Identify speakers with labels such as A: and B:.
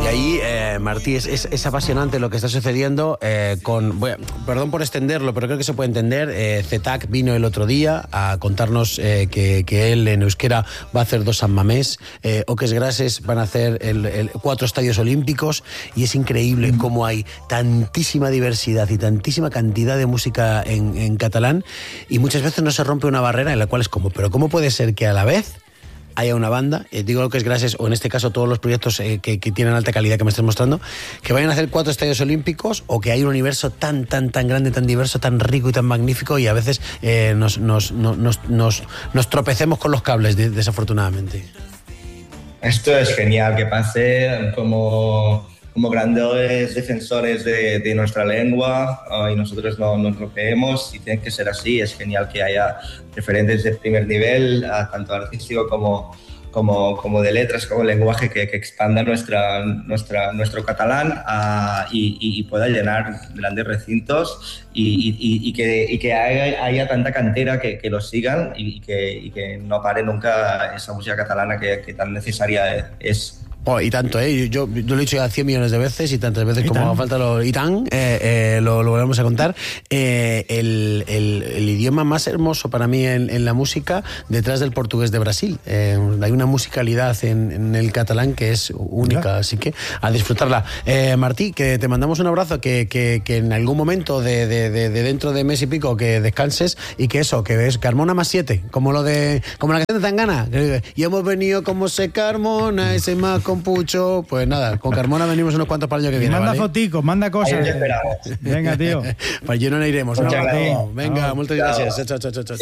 A: ahí, Martí, es apasionante lo que está sucediendo perdón por extenderlo, pero creo que se puede entender. Zetac vino el otro día a contarnos que él en euskera va a hacer 2 San Mamés, Oques Grases van a hacer 4 estadios olímpicos, y es increíble cómo hay tantísima diversidad y tantísima cantidad de música en catalán, y muchas veces no se rompe una barrera en la cual es como, pero ¿cómo puede ser que a la vez haya una banda, digo lo que es gracias, o en este caso todos los proyectos que tienen alta calidad que me estás mostrando, que vayan a hacer 4 estadios olímpicos, o que hay un universo tan grande, tan diverso, tan rico y tan magnífico, y a veces nos tropecemos con los cables, desafortunadamente?
B: Esto es genial que pase como grandes defensores de nuestra lengua, y nosotros no nos lo creemos, y tiene que ser así. Es genial que haya referentes de primer nivel, tanto artístico como de letras, como lenguaje, que expanda nuestro catalán, y pueda llenar grandes recintos, y que haya tanta cantera que lo sigan, y que no pare nunca esa música catalana que tan necesaria es.
A: Oh, y tanto, yo lo he dicho ya 100 millones de veces, y tantas veces como haga falta lo volvemos a contar. El idioma más hermoso para mí en la música, detrás del portugués de Brasil. Hay una musicalidad en el catalán que es única, así que a disfrutarla. Martí, que te mandamos un abrazo, que en algún momento de dentro de mes y pico que descanses, y que ves Carmona más 7, como la canción de Tangana, y hemos venido como se Carmona, ese más con Pucho. Pues nada, con Carmona venimos unos cuantos para el año que viene.
C: Manda
A: ¿vale?
C: foticos, manda cosas.
B: Ahí te esperamos.
C: Venga, tío.
A: Para allí no iremos.
B: Muchas gracias.
A: Venga, muchas gracias. Chao.